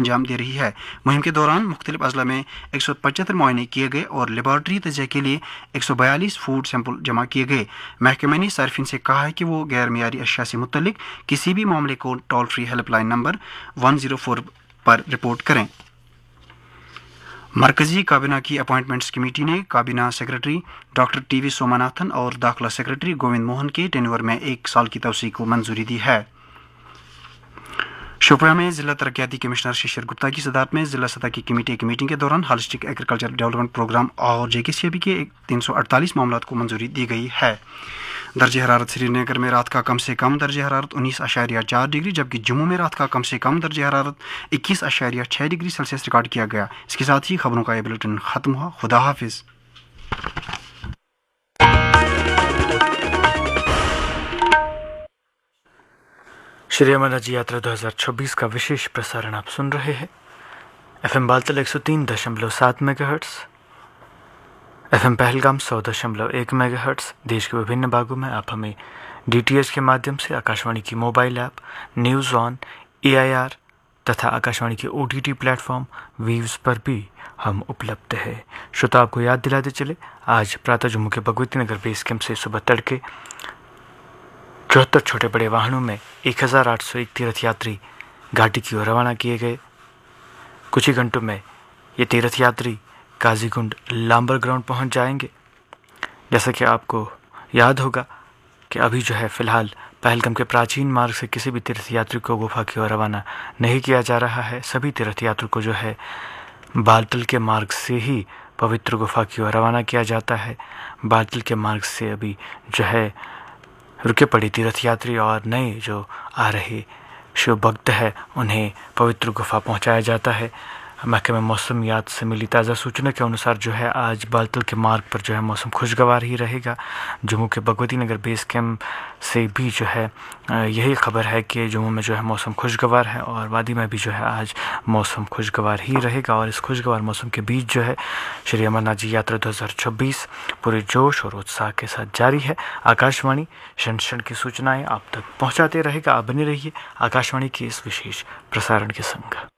अंजाम दे रही है। मुहिम के दौरान मुख्तलिफ अजला में 175 मुआयने किए गए और लेबॉर्ट्री तजिया के लिए 142 फूड सैंपल जमा किए गए। महकमे ने सार्फिन से कहा है कि वो गैर मियारी अशिया से मुतल्लिक किसी भी मामले को टोल फ्री हेल्पलाइन नंबर 104 पर रिपोर्ट करें। मरकजी काबीना की अपॉइंटमेंट्स कमेटी ने काबीना सेक्रेटरी डॉक्टर टीवी सोमनाथन और दाखिला सेक्रेटरी गोविंद मोहन के टेन्योर में 1 साल की तोसी को मंजूरी दी है। शोपियां में जिला तरक्याती कमिश्नर शिशिर गुप्ता की सदारत में जिला सतह की कमेटी की मीटिंग के दौरान हॉलिस्टिक एग्रीकल्चर डेवलपमेंट प्रोग्राम और JKCAB के 348 मामलों को मंजूरी दी गई है। दर्ज हरारत श्रीनगर में रात का कम से कम दर्ज हरारत 19.4 डिग्री जबकि जम्मू में रात का कम से कम दर्ज हरारत 21.6 डिग्री सेल्सियस रिकॉर्ड किया गया। इसके साथ ही खबरों का ये बुलेटिन खत्म हुआ। खुदा हाफिज। श्री अमरनाथ जी यात्रा 2026 का विशेष प्रसारण आप सुन रहे हैं। FM Baltal 103.7 megahertz, FM Pahalgam 100.1 megahertz. देश के विभिन्न भागों में आप हमें DTH के माध्यम से आकाशवाणी की mobile app news on, AIR तथा आकाशवाणी के OTT प्लेटफॉर्म वीव्स पर भी हम उपलब्ध है। श्रोता, आपको याद दिलाते चले, आज प्रातः जम्मू के भगवती नगर बेस कैंप से सुबह तड़के 74 छोटे बड़े वाहनों में 1801 तीर्थ यात्री घाटी की ओर रवाना किए गए। कुछ ही घंटों में ये तीर्थ यात्री काजीगुंड लांबर ग्राउंड पहुंच जाएंगे। जैसा कि आपको याद होगा कि अभी जो है फ़िलहाल पहलगाम के प्राचीन मार्ग से किसी भी तीर्थ यात्री को गुफा की ओर रवाना नहीं किया जा रहा है। सभी तीर्थ यात्री को जो है बालतल के मार्ग से ही पवित्र गुफा की ओर रवाना किया जाता है। बालतल के मार्ग से अभी जो है रुके पड़े तीर्थ यात्री और नए जो आ रहे शिव भक्त है उन्हें पवित्र गुफा पहुंचाया जाता है। महकमे मौसमियात से मिली ताज़ा सूचना के अनुसार जो है आज बालतल के मार्ग पर जो है मौसम खुशगवार ही रहेगा। जम्मू के भगवती नगर बेस कैंप से भी जो है यही खबर है कि जम्मू में जो है मौसम खुशगवार है और वादी में भी जो है आज मौसम खुशगवार ही रहेगा। और इस खुशगवार मौसम के बीच जो है श्री अमरनाथ जी यात्रा 2026 पूरे जोश और उत्साह के साथ जारी है। आकाशवाणी क्षण क्षण की सूचनाएँ आप तक पहुँचाते रहेगा। आप बने रहिए आकाशवाणी के इस विशेष प्रसारण के संग।